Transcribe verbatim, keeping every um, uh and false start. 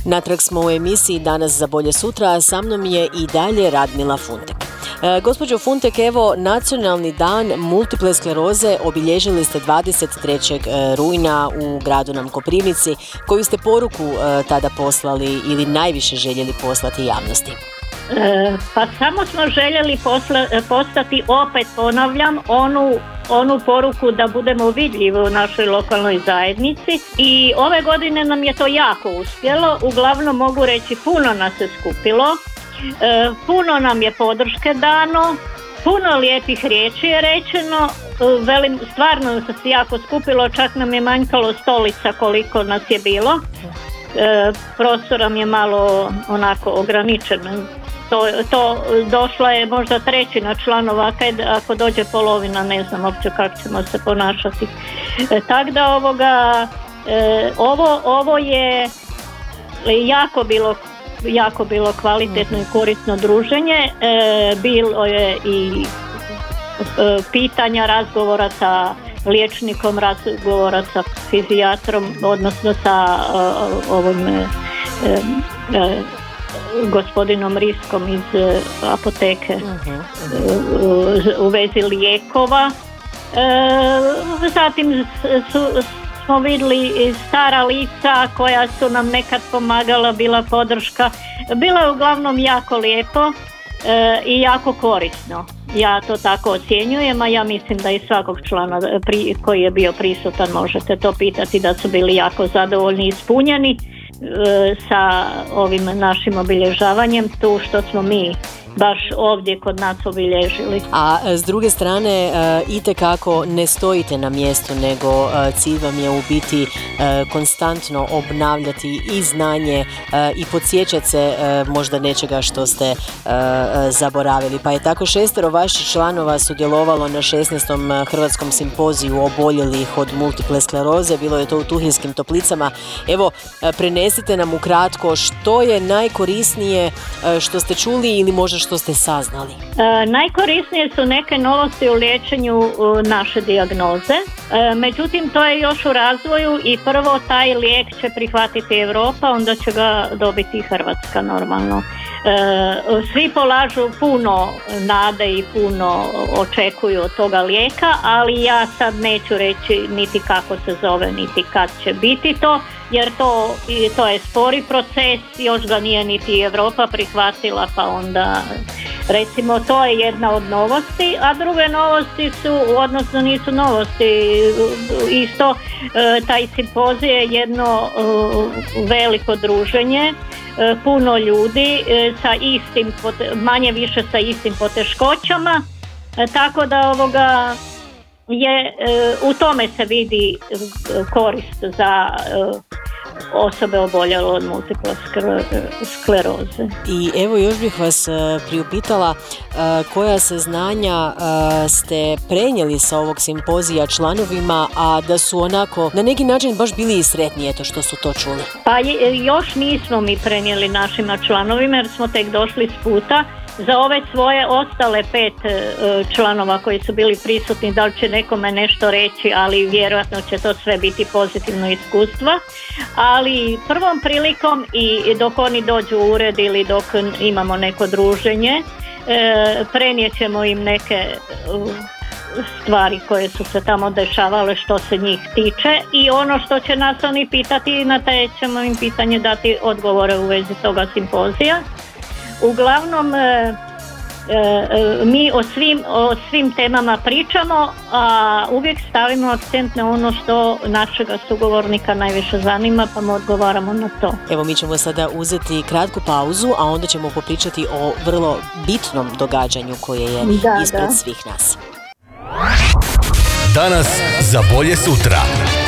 Natrag smo u emisiji Danas za bolje sutra, a sa mnom je i dalje Radmila Funtek. E, gospođo Funtek, evo, Nacionalni dan multiple skleroze obilježili ste dvadeset trećeg rujna u gradu nam Koprivnici. Koju ste poruku e, tada poslali ili najviše željeli poslati javnosti? E, pa samo smo željeli posla, postati, opet ponavljam, onu, onu poruku da budemo vidljivi u našoj lokalnoj zajednici i ove godine nam je to jako uspjelo. Uglavnom mogu reći, puno nas se skupilo, e, puno nam je podrške dano, puno lijepih riječi je rečeno, e, velim, stvarno se jako skupilo, čak nam je manjkalo stolica koliko nas je bilo. E, prostor nam je malo onako ograničen. To, to došla je možda trećina članova, kad, ako dođe polovina ne znam uopće kako ćemo se ponašati. E, tako da ovoga, e, ovo, ovo je jako bilo, jako bilo kvalitetno i korisno druženje. E, bilo je i e, pitanja, razgovora sa liječnikom, razgovora sa fizijatrom, odnosno sa e, ovim e, e, gospodinom Riskom iz uh, apoteke uh-huh. u vezi lijekova. E, zatim su, smo vidjeli stara lica koja su nam nekad pomagala, bila podrška. Bilo je uglavnom jako lijepo e, i jako korisno. Ja to tako ocjenjujem, a ja mislim da i svakog člana pri, koji je bio prisutan možete to pitati, da su bili jako zadovoljni i ispunjeni sa ovim našim obilježavanjem, tu što smo mi baš ovdje kod nas obilježili. A s druge strane, itekako ne stojite na mjestu, nego cilj vam je u biti konstantno obnavljati i znanje i podsjećati se možda nečega što ste zaboravili. Pa je tako šestero vaših članova sudjelovalo na šesnaestom Hrvatskom simpoziju oboljelih od multiple skleroze. Bilo je to u Tuhinjskim Toplicama. Evo, prenesite nam ukratko što je najkorisnije što ste čuli ili možda što ste saznali. E, najkorisnije su neke novosti u liječenju e, naše dijagnoze. E, međutim, to je još u razvoju i prvo taj lijek će prihvatiti Europa, onda će ga dobiti i Hrvatska normalno. E, svi polažu puno nade i puno očekuju od toga lijeka, ali ja sad neću reći niti kako se zove, niti kad će biti to, jer to, to je spori proces, još ga nije niti Europa prihvatila, pa onda recimo to je jedna od novosti, a druge novosti su, odnosno nisu novosti, isto taj simpozij je jedno veliko druženje, puno ljudi sa istim, manje više sa istim poteškoćama, tako da ovoga je, u tome se vidi korist za osobe oboljele od multiple skleroze. I evo još bih vas priupitala koja saznanja ste prenijeli sa ovog simpozija članovima, a da su onako na neki način baš bili i sretni eto što su to čuli. Pa još nismo mi prenijeli našima članovima jer smo tek došli s puta. Za ove svoje ostale pet članova koji su bili prisutni, da li će nekome nešto reći, ali vjerojatno će to sve biti pozitivno iskustvo. Ali prvom prilikom i dok oni dođu u ured ili dok imamo neko druženje, prenijet ćemo im neke stvari koje su se tamo dešavale što se njih tiče i ono što će nas oni pitati, na te ćemo im pitanje dati odgovore u vezi toga simpozija. Uglavnom, e, e, mi o svim, o svim temama pričamo, a uvijek stavimo akcent na ono što našega sugovornika najviše zanima, pa mu odgovaramo na to. Evo, mi ćemo sada uzeti kratku pauzu, a onda ćemo popričati o vrlo bitnom događanju koje je da, ispred da. svih nas. Danas za bolje sutra.